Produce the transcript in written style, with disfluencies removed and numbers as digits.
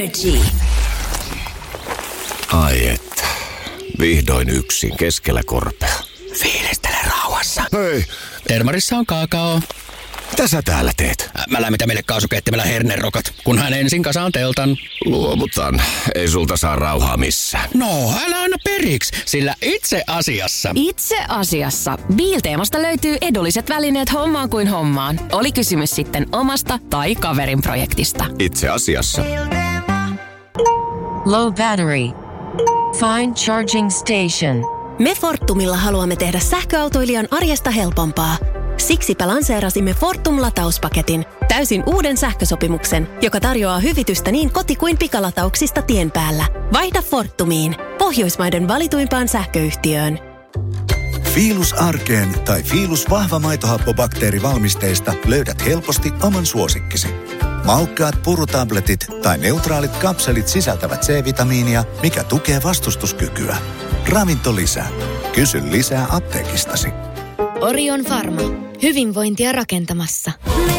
Energy. Ai että. Vihdoin yksin keskellä korpea. Fiilistele rauhassa. Hei, Termarissa on kakao. mitä sä täällä teet? Mä lämmitän meille kaasukeittimellä hernerokat, kunhan ensin kasaan teltan. Luovutan. Ei sulta saa rauhaa missään. No, älä anna periksi, sillä itse asiassa Biilteemasta löytyy edulliset välineet hommaan kuin hommaan. Oli kysymys sitten omasta tai kaverin projektista. Itse asiassa. Low battery. Find charging station. Me Fortumilla haluamme tehdä sähköautoilijan arjesta helpompaa. Siksipä lanseerasimme Fortum-latauspaketin, täysin uuden sähkösopimuksen, joka tarjoaa hyvitystä niin koti- kuin pikalatauksista tien päällä. Vaihda Fortumiin, Pohjoismaiden valituimpaan sähköyhtiöön. Fiilus Arkeen tai Fiilus vahva maitohappobakteerivalmisteista löydät helposti oman suosikkisi. Maukkaat purutabletit tai neutraalit kapselit sisältävät C-vitamiinia, mikä tukee vastustuskykyä. Ravinto lisää. Kysy lisää apteekistasi. Orion Pharma. Hyvinvointia rakentamassa.